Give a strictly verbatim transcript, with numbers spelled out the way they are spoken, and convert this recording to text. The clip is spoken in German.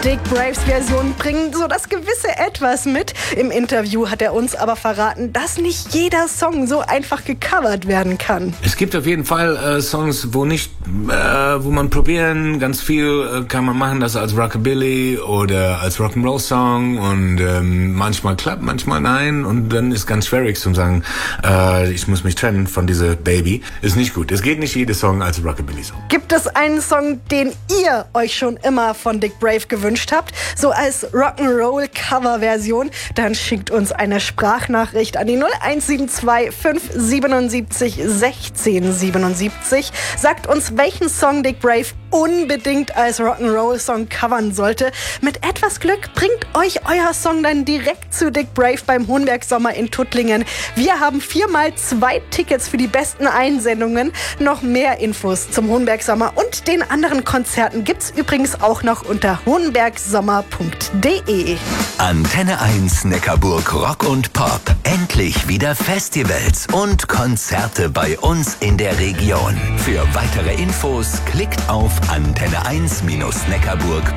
Dick Braves Version bringen so das gewisse Etwas mit. Im Interview hat er uns aber verraten, dass nicht jeder Song so einfach gecovert werden kann. Es gibt auf jeden Fall äh, Songs, wo nicht, äh, wo man probieren, ganz viel äh, kann man machen, das als Rockabilly oder als Rock'n'Roll-Song und ähm, manchmal klappt, manchmal nein und dann ist ganz schwierig zu sagen, äh, ich muss mich trennen von dieser Baby. Ist nicht gut. Es geht nicht jeder Song als Rockabilly-Song. Gibt es einen Song, den ihr euch schon immer von Dick Brave gewünscht habt, so als Rock'n'Roll-Cover-Version, dann schickt uns eine Sprachnachricht an die null eins sieben zwei fünf sieben sieben sechzehn siebenundsiebzig. Sagt uns, welchen Song Dick Brave unbedingt als Rock'n'Roll-Song covern sollte. Mit etwas Glück bringt euch euer Song dann direkt zu Dick Brave beim Hohenberg Sommer in Tuttlingen. Wir haben viermal zwei Tickets für die besten Einsendungen. Noch mehr Infos zum Hohenberg Sommer und den anderen Konzerten gibt's übrigens auch noch unter hohenbergsommer punkt de. Antenne eins Neckarburg Rock und Pop. Endlich wieder Festivals und Konzerte bei uns in der Region. Für weitere Infos klickt auf antenne eins Neckarburg.